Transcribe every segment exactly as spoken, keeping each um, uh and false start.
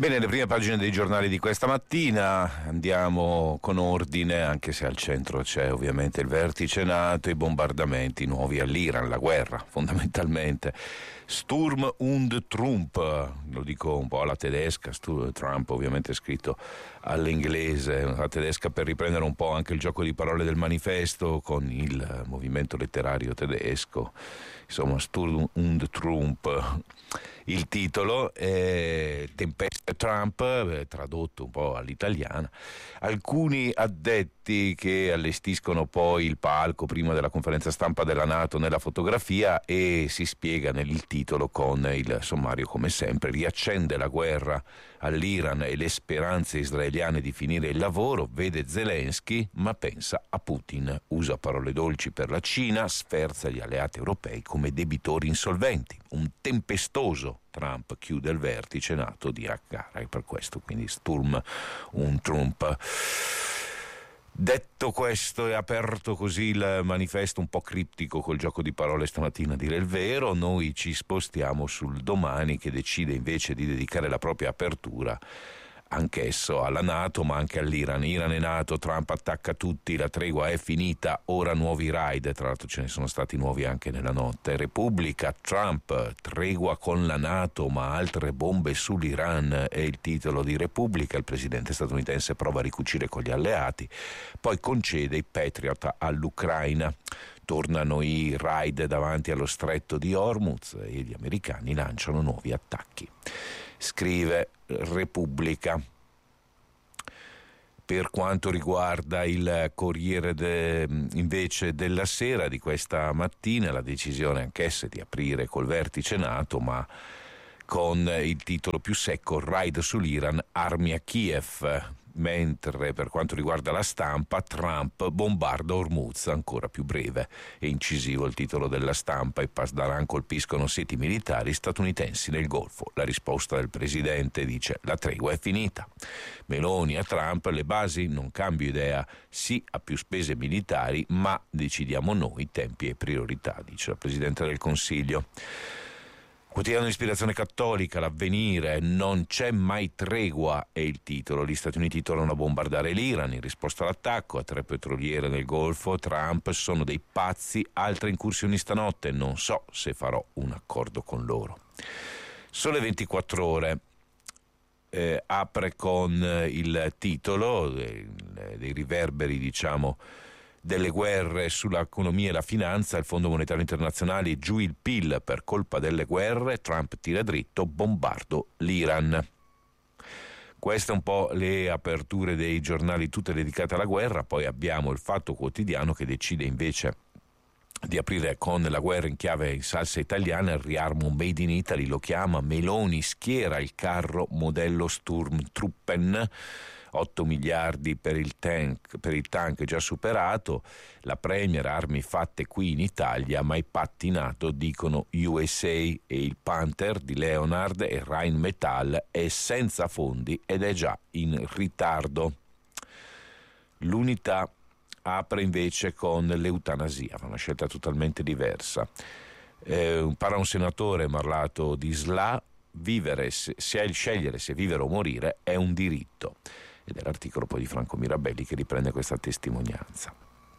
Bene, le prime pagine dei giornali di questa mattina, andiamo con ordine, anche se al centro c'è ovviamente il vertice NATO, i bombardamenti nuovi all'Iran, la guerra fondamentalmente. Sturm und Trump, lo dico un po' alla tedesca, Trump ovviamente scritto all'inglese, la tedesca per riprendere un po' anche il gioco di parole del manifesto con il movimento letterario tedesco, insomma Sturm und Trump. Il titolo è Tempesta Trump, eh, tradotto un po' all'italiana. Alcuni addetti che allestiscono poi il palco prima della conferenza stampa della NATO nella fotografia, e si spiega nel titolo con il sommario come sempre: riaccende la guerra all'Iran e le speranze israeliane di finire il lavoro, vede Zelensky ma pensa a Putin, usa parole dolci per la Cina, sferza gli alleati europei come debitori insolventi. Un tempestoso Trump chiude il vertice NATO di Ankara, e per questo quindi Sturm und Trump. Detto questo e aperto così il manifesto un po' criptico col gioco di parole stamattina, a dire il vero, noi ci spostiamo sul Domani, che decide invece di dedicare la propria apertura anch'esso alla NATO ma anche all'Iran. Iran e NATO, Trump attacca tutti, la tregua è finita, ora nuovi raid, tra l'altro ce ne sono stati nuovi anche nella notte. Repubblica, Trump, tregua con la NATO ma altre bombe sull'Iran è il titolo di Repubblica. Il presidente statunitense prova a ricucire con gli alleati, poi concede i Patriot all'Ucraina. Tornano i raid davanti allo stretto di Hormuz e gli americani lanciano nuovi attacchi. Scrive Repubblica. Per quanto riguarda il Corriere de, invece della Sera di questa mattina, la decisione anch'essa di aprire col vertice NATO, ma con il titolo più secco: raid sull'Iran, armi a Kiev. Mentre per quanto riguarda la Stampa, Trump bombarda Hormuz, ancora più breve e incisivo il titolo della Stampa: i Pasdaran colpiscono siti militari statunitensi nel Golfo. La risposta del presidente dice: la tregua è finita. Meloni a Trump: le basi, non cambio idea, sì a più spese militari, ma decidiamo noi tempi e priorità, dice la Presidente del Consiglio. Quotidiano di ispirazione cattolica, L'Avvenire: non c'è mai tregua è il titolo. Gli Stati Uniti tornano a bombardare l'Iran in risposta all'attacco a tre petroliere nel Golfo. Trump: sono dei pazzi, altre incursioni stanotte, non so se farò un accordo con loro. Sole ventiquattro ore eh, apre con il titolo dei, dei riverberi, diciamo, delle guerre sull'economia e la finanza. Il Fondo Monetario Internazionale: giù il P I L per colpa delle guerre, Trump tira dritto, bombardo l'Iran. Queste un po' le aperture dei giornali, tutte dedicate alla guerra. Poi abbiamo il Fatto Quotidiano, che decide invece di aprire con la guerra in chiave in salsa italiana. Il riarmo made in Italy lo chiama: Meloni schiera il carro modello Sturmtruppen, otto miliardi per il tank, per il tank già superato. La Premier: armi fatte qui in Italia, ma i patti NATO dicono U S A. E il Panther di Leonard e Rheinmetall è senza fondi ed è già in ritardo. L'Unità apre invece con l'eutanasia, una scelta totalmente diversa. Eh, parla un senatore parlato di S L A: vivere, se, se scegliere se vivere o morire è un diritto. Ed è l'articolo poi di Franco Mirabelli che riprende questa testimonianza.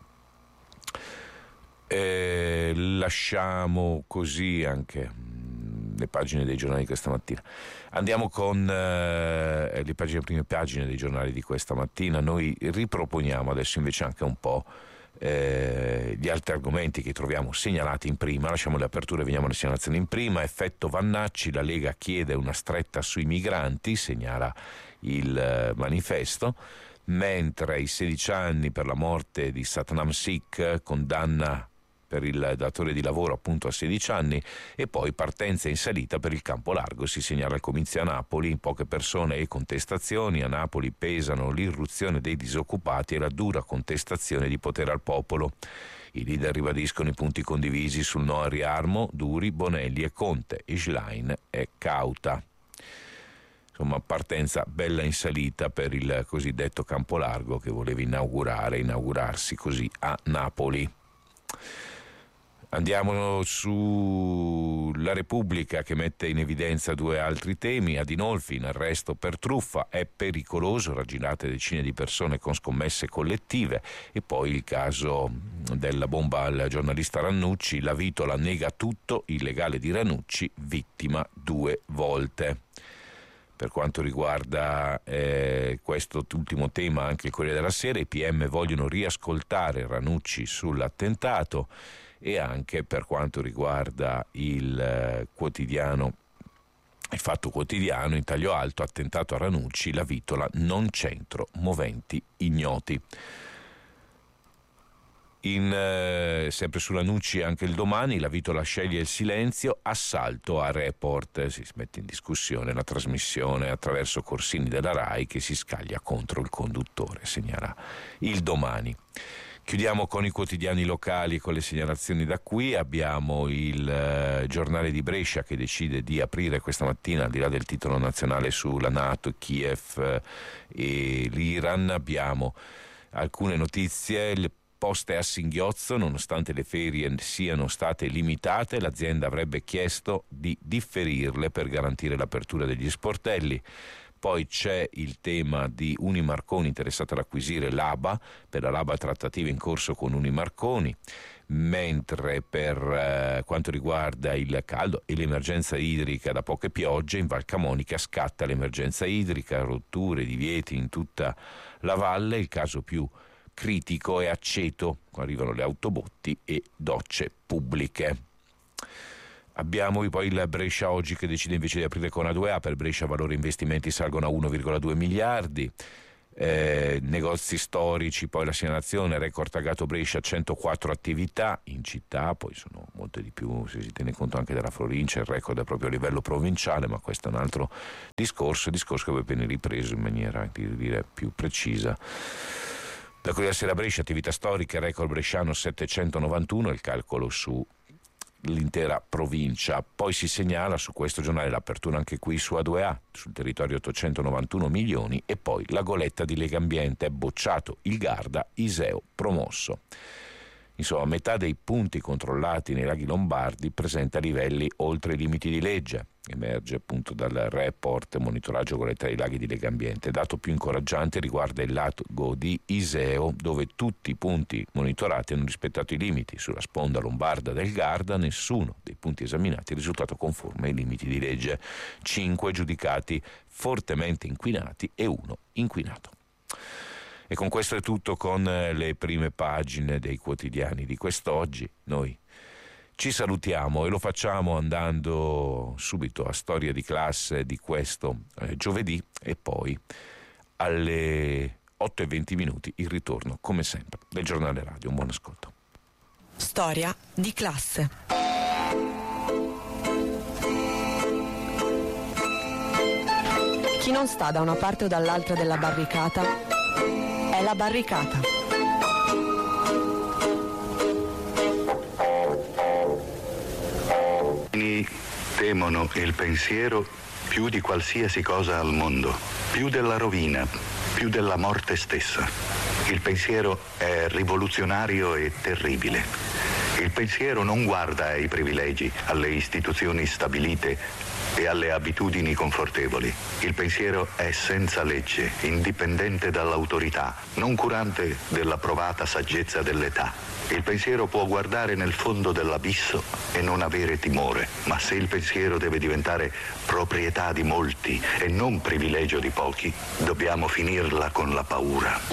Eh, lasciamo così anche mh, le pagine dei giornali di questa mattina. Andiamo con eh, le pagine, prime pagine dei giornali di questa mattina. Noi riproponiamo adesso invece anche un po' eh, gli altri argomenti che troviamo segnalati in prima. Lasciamo le aperture e veniamo alle segnalazioni in prima. Effetto Vannacci: la Lega chiede una stretta sui migranti, segnala il manifesto. Mentre i sedici anni per la morte di Satnam Sikh, condanna per il datore di lavoro appunto a sedici anni. E poi partenza in salita per il campo largo, si segnala il comizio a Napoli, poche persone e contestazioni. A Napoli pesano l'irruzione dei disoccupati e la dura contestazione di potere al popolo. I leader ribadiscono i punti condivisi sul no al riarmo: Duri, Bonelli e Conte, e Schlein è cauta. Insomma, partenza bella in salita per il cosiddetto campo largo che voleva inaugurare, inaugurarsi così a Napoli. Andiamo sulla Repubblica, che mette in evidenza due altri temi. Adinolfi in arresto per truffa, è pericoloso, raggirate decine di persone con scommesse collettive. E poi il caso della bomba al giornalista Ranucci, la Vitola nega tutto, il legale di Ranucci vittima due volte. Per quanto riguarda eh, questo ultimo tema, anche il Corriere della Sera, i P M vogliono riascoltare Ranucci sull'attentato. E anche per quanto riguarda il eh, quotidiano, il Fatto Quotidiano, in taglio alto, attentato a Ranucci, la Vitola, non centro, moventi ignoti. In, eh, sempre su Ranucci anche il Domani, la Vitola sceglie il silenzio, assalto a Report, si mette in discussione la trasmissione attraverso Corsini della Rai che si scaglia contro il conduttore, segnala il Domani. Chiudiamo con i quotidiani locali, con le segnalazioni da qui. Abbiamo il eh, Giornale di Brescia che decide di aprire questa mattina, al di là del titolo nazionale sulla NATO, Kiev eh, e l'Iran. Abbiamo alcune notizie. Le poste a singhiozzo, nonostante le ferie siano state limitate, l'azienda avrebbe chiesto di differirle per garantire l'apertura degli sportelli. Poi c'è il tema di Unimarconi interessato ad acquisire l'A B A, per la l'A B A trattative in corso con Unimarconi, mentre per eh, quanto riguarda il caldo e l'emergenza idrica da poche piogge, in Val Camonica scatta l'emergenza idrica, rotture, divieti in tutta la valle. Il caso più critico è Aceto, arrivano le autobotti e docce pubbliche. Abbiamo poi il Brescia Oggi che decide invece di aprire con A due A, per Brescia valori investimenti salgono a uno virgola due miliardi, eh, negozi storici, poi la segnalazione, record tagato Brescia, centoquattro attività in città, poi sono molte di più se si tiene conto anche della provincia, il record è proprio a livello provinciale, ma questo è un altro discorso, discorso che poi viene ripreso in maniera, di dire, più precisa. Da Corriere della Sera Brescia, attività storiche, record bresciano settecentonovantuno, il calcolo su l'intera provincia. Poi si segnala su questo giornale l'apertura anche qui su A due A, sul territorio ottocentonovantuno milioni, e poi la goletta di Legambiente, è bocciato il Garda, Iseo promosso. Insomma, metà dei punti controllati nei laghi lombardi presenta livelli oltre i limiti di legge. Emerge appunto dal report monitoraggio goletta dei laghi di Legambiente. Dato più incoraggiante riguarda il lago di Iseo, dove tutti i punti monitorati hanno rispettato i limiti. Sulla sponda lombarda del Garda nessuno dei punti esaminati è risultato conforme ai limiti di legge. Cinque giudicati fortemente inquinati e uno inquinato. E con questo è tutto con le prime pagine dei quotidiani di quest'oggi. Noi ci salutiamo e lo facciamo andando subito a Storia di classe di questo eh, giovedì, e poi alle otto e venti minuti il ritorno, come sempre, del giornale radio. Un buon ascolto. Storia di classe. Chi non sta da una parte o dall'altra della barricata è la barricata. Temono il pensiero più di qualsiasi cosa al mondo, più della rovina, più della morte stessa. Il pensiero è rivoluzionario e terribile. Il pensiero non guarda ai privilegi, alle istituzioni stabilite e alle abitudini confortevoli. Il pensiero è senza legge, indipendente dall'autorità, non curante della provata saggezza dell'età. Il pensiero può guardare nel fondo dell'abisso e non avere timore, ma se il pensiero deve diventare proprietà di molti e non privilegio di pochi, dobbiamo finirla con la paura.